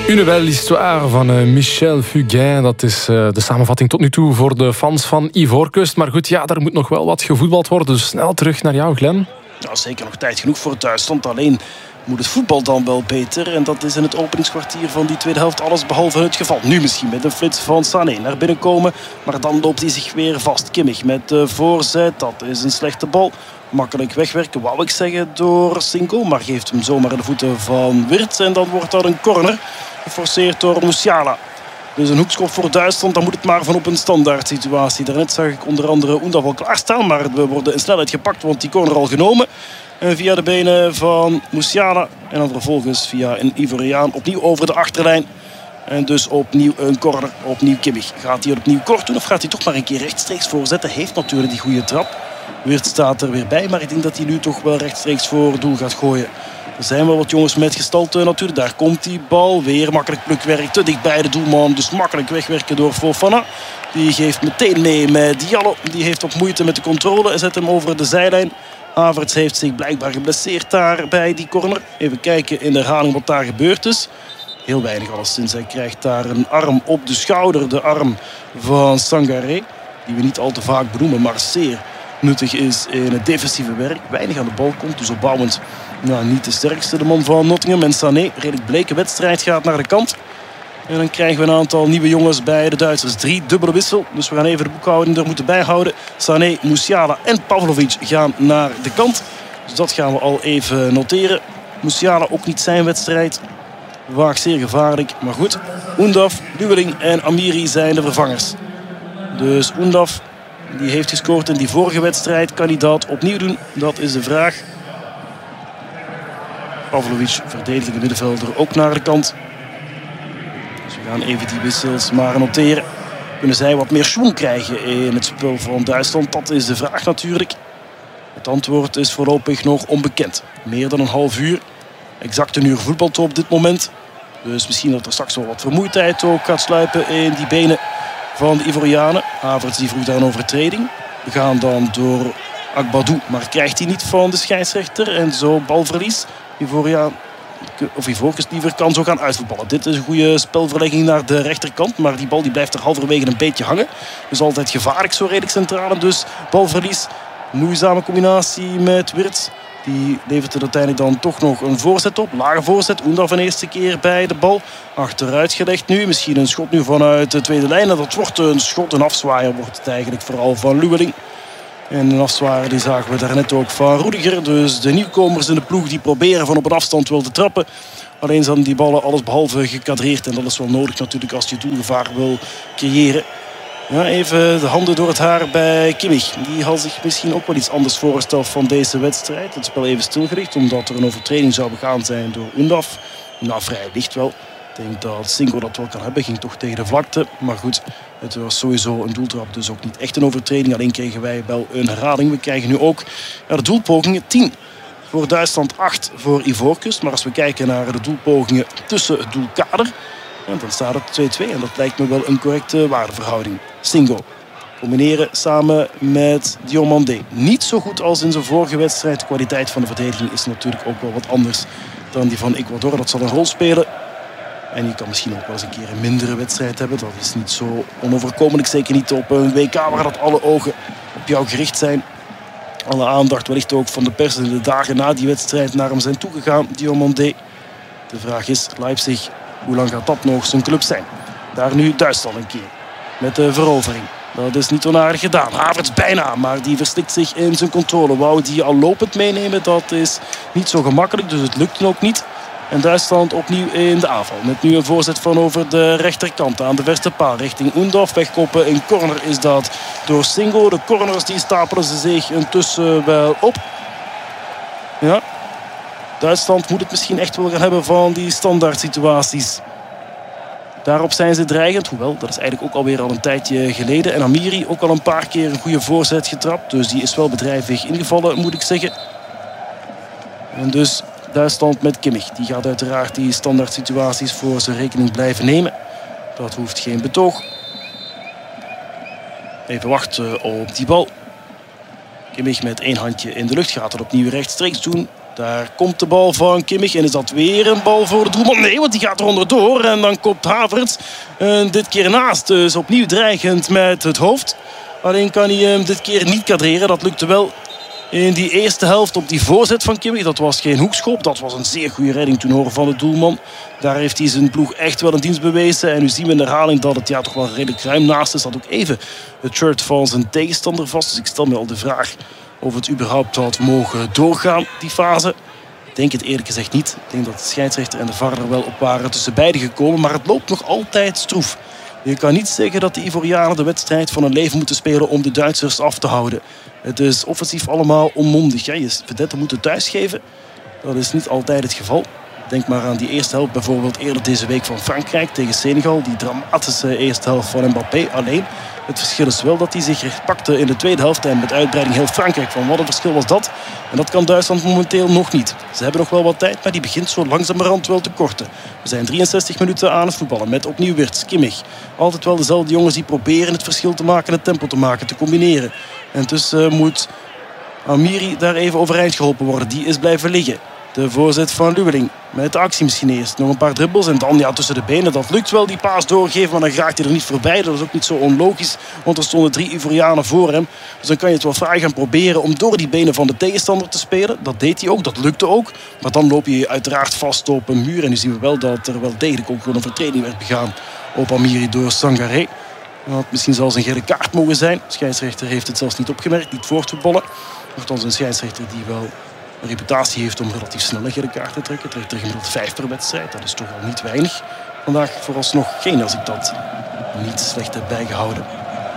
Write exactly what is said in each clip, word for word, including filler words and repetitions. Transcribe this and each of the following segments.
Une belle histoire van Michel Fugain. Dat is de samenvatting tot nu toe voor de fans van Ivoorkust. Maar goed, ja, daar moet nog wel wat gevoetbald worden. Dus snel terug naar jou, Glenn. Ja, zeker nog tijd genoeg voor Duitsland. Alleen moet het voetbal dan wel beter. En dat is in het openingskwartier van die tweede helft alles behalve het geval. Nu misschien met een flits van Sané naar binnen komen. Maar dan loopt hij zich weer vast. Kimmich met de voorzet. Dat is een slechte bal. Makkelijk wegwerken, wou ik zeggen, door Singo. Maar geeft hem zomaar in de voeten van Wirtz. En dan wordt dat een corner. Geforceerd door Musiala. Dus een hoekschop voor Duitsland. Dan moet het maar van op een standaard situatie. Daarnet zag ik onder andere Oendaf al klaarstaan. Maar we worden in snelheid gepakt, want die corner al genomen. En via de benen van Musiala. En dan vervolgens via een Ivoriaan opnieuw over de achterlijn. En dus opnieuw een corner. Opnieuw Kimmich. Gaat hij opnieuw kort doen of gaat hij toch maar een keer rechtstreeks voorzetten? Heeft natuurlijk die goede trap. Wirtz staat er weer bij. Maar ik denk dat hij nu toch wel rechtstreeks voor doel gaat gooien. Er zijn wel wat jongens met gestalte natuurlijk. Daar komt die bal. Weer makkelijk plukwerk. Te dicht bij de doelman. Dus makkelijk wegwerken door Fofana. Die geeft meteen mee met Diallo. Die heeft wat moeite met de controle. En zet hem over de zijlijn. Havertz heeft zich blijkbaar geblesseerd daar bij die corner. Even kijken in de herhaling wat daar gebeurd is. Heel weinig alleszins. Hij krijgt daar een arm op de schouder. De arm van Sangaré. Die we niet al te vaak benoemen. Maar zeer nuttig is in het defensieve werk. Weinig aan de bal komt. Dus opbouwend nou, niet de sterkste. De man van Nottingham. En Sané, redelijk bleke wedstrijd, gaat naar de kant. En dan krijgen we een aantal nieuwe jongens bij de Duitsers. Drie dubbele wissel. Dus we gaan even de boekhouding er moeten bijhouden. Sané, Musiala en Pavlovic gaan naar de kant. Dus dat gaan we al even noteren. Musiala ook niet zijn wedstrijd. Vaak zeer gevaarlijk. Maar goed. Oendaf, Luweling en Amiri zijn de vervangers. Dus Oendaf, die heeft gescoord in die vorige wedstrijd. Kan hij dat opnieuw doen? Dat is de vraag. Pavlovic, verdedigende middenvelder, ook naar de kant. Dus we gaan even die wissels maar noteren. Kunnen zij wat meer schwung krijgen in het spel van Duitsland? Dat is de vraag natuurlijk. Het antwoord is voorlopig nog onbekend. Meer dan een half uur. Exact een uur voetbalt op dit moment. Dus misschien dat er straks wel wat vermoeidheid ook gaat sluipen in die benen van de Ivorianen. Havertz die vroeg daar een overtreding. We gaan dan door Agbadou, maar krijgt hij niet van de scheidsrechter. En zo balverlies. Ivoriaan, of Ivoorkust liever, kan zo gaan uitvoetballen. Dit is een goede spelverlegging naar de rechterkant. Maar die bal die blijft er halverwege een beetje hangen. Dus altijd gevaarlijk zo redelijk centraal. En dus balverlies. Moeizame combinatie met Wirtz. Die levert er uiteindelijk dan toch nog een voorzet op. Lage voorzet. Oendaf een eerste keer bij de bal. Achteruit gelegd nu. Misschien een schot nu vanuit de tweede lijn. En dat wordt een schot. Een afzwaaier wordt het eigenlijk vooral van Luweling. En een afzwaaier die zagen we daarnet ook van Rudiger. Dus de nieuwkomers in de ploeg die proberen van op een afstand wel te trappen. Alleen zijn die ballen alles behalve gekadreerd. En dat is wel nodig natuurlijk als je doelgevaar wil creëren. Ja, even de handen door het haar bij Kimmich. Die had zich misschien ook wel iets anders voorgesteld van deze wedstrijd. Het spel even stilgericht omdat er een overtreding zou begaan zijn door Oendaf. Nou, vrij licht wel. Ik denk dat Singo dat wel kan hebben. Ging toch tegen de vlakte. Maar goed, het was sowieso een doeltrap. Dus ook niet echt een overtreding. Alleen kregen wij wel een herhaling. We krijgen nu ook ja, de doelpogingen. tien voor Duitsland, acht voor Ivoorkust. Maar als we kijken naar de doelpogingen tussen het doelkader, ja, dan staat het twee-twee. En dat lijkt me wel een correcte waardeverhouding. Singo. Combineren samen met Diomandé. Niet zo goed als in zijn vorige wedstrijd. De kwaliteit van de verdediging is natuurlijk ook wel wat anders dan die van Ecuador. Dat zal een rol spelen. En je kan misschien ook wel eens een keer een mindere wedstrijd hebben. Dat is niet zo onoverkomelijk. Zeker niet op een W K waar dat alle ogen op jou gericht zijn. Alle aandacht wellicht ook van de pers in de dagen na die wedstrijd naar hem zijn toegegaan. Diomandé. De vraag is, Leipzig, hoe lang gaat dat nog zijn club zijn? Daar nu Duitsland een keer. Met de verovering. Dat is niet onaardig gedaan. Havertz bijna, maar die verstikt zich in zijn controle. Wou die al lopend meenemen, dat is niet zo gemakkelijk. Dus het lukt ook niet. En Duitsland opnieuw in de aanval. Met nu een voorzet van over de rechterkant aan de verste paal. Richting Oendaf. Wegkoppen. Een corner is dat door Singo. De corners die stapelen ze zich intussen wel op. Ja. Duitsland moet het misschien echt wel gaan hebben van die standaard situaties. Daarop zijn ze dreigend. Hoewel, dat is eigenlijk ook alweer al een tijdje geleden. En Amiri ook al een paar keer een goede voorzet getrapt. Dus die is wel bedrijvig ingevallen, moet ik zeggen. En dus Duitsland met Kimmich. Die gaat uiteraard die standaard situaties voor zijn rekening blijven nemen. Dat hoeft geen betoog. Even wachten op die bal. Kimmich met één handje in de lucht gaat het opnieuw rechtstreeks doen. Daar komt de bal van Kimmich en is dat weer een bal voor de doelman? Nee, want die gaat er onderdoor en dan komt Havertz uh, dit keer naast. Dus opnieuw dreigend met het hoofd. Alleen kan hij hem dit keer niet kadreren. Dat lukte wel in die eerste helft op die voorzet van Kimmich. Dat was geen hoekschop. Dat was een zeer goede redding toen horen van de doelman. Daar heeft hij zijn ploeg echt wel een dienst bewezen. En nu zien we in de herhaling dat het ja, toch wel redelijk ruim naast is. Dat ook even het shirt van zijn tegenstander vast. Dus ik stel me al de vraag of het überhaupt had mogen doorgaan, die fase. Ik denk het eerlijk gezegd niet. Ik denk dat de scheidsrechter en de V A R er wel op waren tussen beiden gekomen. Maar het loopt nog altijd stroef. Je kan niet zeggen dat de Ivorianen de wedstrijd van hun leven moeten spelen om de Duitsers af te houden. Het is offensief allemaal onmondig. Ja, je vedetten moeten thuisgeven. Dat is niet altijd het geval. Denk maar aan die eerste helft bijvoorbeeld eerder deze week van Frankrijk tegen Senegal. Die dramatische eerste helft van Mbappé alleen. Het verschil is wel dat hij zich pakte in de tweede helft. En met uitbreiding heel Frankrijk. Van wat een verschil was dat. En dat kan Duitsland momenteel nog niet. Ze hebben nog wel wat tijd, maar die begint zo langzamerhand wel te korten. We zijn drieënzestig minuten aan het voetballen. Met opnieuw Wirtz, Kimmich. Altijd wel dezelfde jongens die proberen het verschil te maken. Het tempo te maken, te combineren. En tussen moet Amiri daar even overeind geholpen worden. Die is blijven liggen. De voorzet van Luweling. Met de actie misschien eerst. Nog een paar dribbels en dan ja, tussen de benen. Dat lukt wel, die paas doorgeven, maar dan raakt hij er niet voorbij. Dat is ook niet zo onlogisch, want er stonden drie Ivorianen voor hem. Dus dan kan je het wel fraai gaan proberen om door die benen van de tegenstander te spelen. Dat deed hij ook, dat lukte ook. Maar dan loop je uiteraard vast op een muur. En nu zien we wel dat er wel degelijk ook gewoon een vertreding werd begaan op Amiri door Sangaré. Dat had misschien zelfs een gele kaart mogen zijn. De scheidsrechter heeft het zelfs niet opgemerkt, niet voortvoetballen. Nochtans een scheidsrechter die wel een reputatie heeft om relatief snel een gele kaart te trekken. Het er gemiddeld vijf per wedstrijd. Dat is toch wel niet weinig. Vandaag vooralsnog geen, als ik dat niet slecht heb bijgehouden.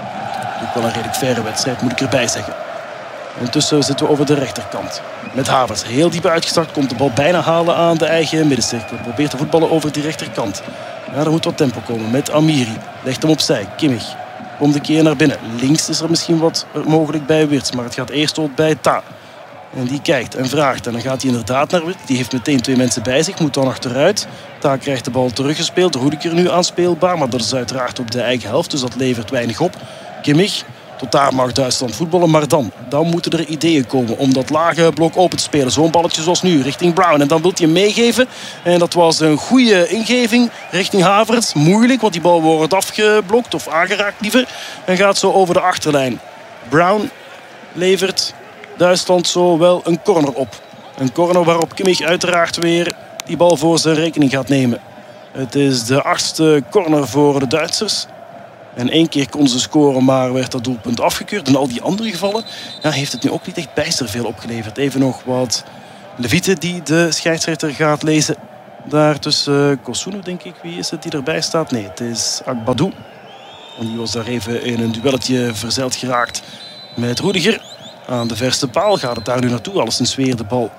Ook wel een redelijk faire wedstrijd, moet ik erbij zeggen. Intussen zitten we over de rechterkant. Met Havertz heel diep uitgestart. Komt de bal bijna halen aan de eigen middencirkel. Probeert te voetballen over die rechterkant. Ja, er moet wat tempo komen met Amiri. Legt hem opzij. Kimmich komt een keer naar binnen. Links is er misschien wat mogelijk bij Wirtz. Maar het gaat eerst tot bij Ta. En die kijkt en vraagt. En dan gaat hij inderdaad naar Wirtz. Die heeft meteen twee mensen bij zich. Moet dan achteruit. Ta krijgt de bal teruggespeeld. Rudiger nu aanspeelbaar. Maar dat is uiteraard op de eigen helft. Dus dat levert weinig op. Kimmich. Tot daar mag Duitsland voetballen. Maar dan, dan moeten er ideeën komen om dat lage blok open te spelen. Zo'n balletje zoals nu, richting Brown. En dan wil hij hem meegeven. En dat was een goede ingeving richting Havertz. Moeilijk, want die bal wordt afgeblokt of aangeraakt liever. En gaat zo over de achterlijn. Brown levert Duitsland zo wel een corner op. Een corner waarop Kimmich uiteraard weer die bal voor zijn rekening gaat nemen. Het is de achtste corner voor de Duitsers. En één keer kon ze scoren, maar werd dat doelpunt afgekeurd. In al die andere gevallen ja, heeft het nu ook niet echt bijster veel opgeleverd. Even nog wat levieten die de scheidsrechter gaat lezen. Daar tussen Kosunu, denk ik. Wie is het die erbij staat? Nee, het is Akbadou. En die was daar even in een duelletje verzeild geraakt met Rudiger. Aan de verste paal gaat het daar nu naartoe. Alleszins weer de bal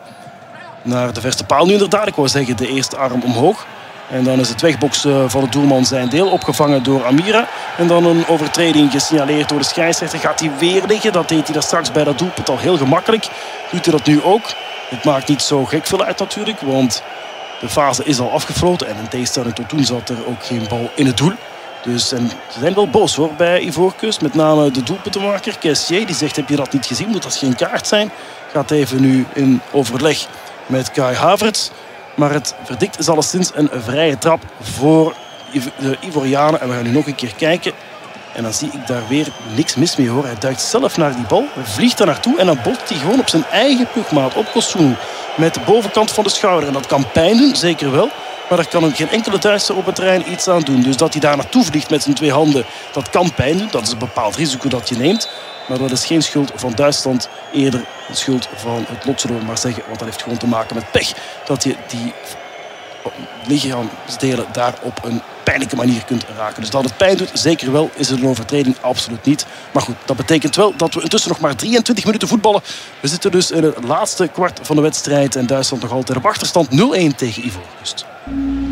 naar de verste paal. Nu inderdaad, ik wou zeggen, de eerste arm omhoog. En dan is het wegboksen van de doelman zijn deel. Opgevangen door Amira. En dan een overtreding gesignaleerd door de scheidsrechter. Gaat hij weer liggen. Dat deed hij daar straks bij dat doelpunt al heel gemakkelijk. Doet hij dat nu ook. Het maakt niet zo gek veel uit natuurlijk. Want de fase is al afgefloten. En in tegenstelling tot toen zat er ook geen bal in het doel. Dus en ze zijn wel boos hoor bij Ivoorkust. Met name de doelpuntenmaker Kessier. Die zegt, heb je dat niet gezien? Moet dat geen kaart zijn? Gaat even nu in overleg met Kai Havertz. Maar het verdict is alleszins een vrije trap voor de Ivorianen. En we gaan nu nog een keer kijken. En dan zie ik daar weer niks mis mee hoor. Hij duikt zelf naar die bal. Vliegt daar naartoe. En dan botst hij gewoon op zijn eigen ploegmaat. Op Kosunu. Met de bovenkant van de schouder. En dat kan pijn doen, zeker wel. Maar daar kan ook geen enkele Duitser op het terrein iets aan doen. Dus dat hij daar naartoe vliegt met zijn twee handen. Dat kan pijn doen. Dat is een bepaald risico dat je neemt. Maar dat is geen schuld van Duitsland. Eerder de schuld van het lot, zullen we maar zeggen. Want dat heeft gewoon te maken met pech. Dat je die lichaamsdelen daar op een pijnlijke manier kunt raken. Dus dat het pijn doet, zeker wel. Is het een overtreding? Absoluut niet. Maar goed, dat betekent wel dat we intussen nog maar drieëntwintig minuten voetballen. We zitten dus in het laatste kwart van de wedstrijd. En Duitsland nog altijd op achterstand nul-een tegen Ivoorkust.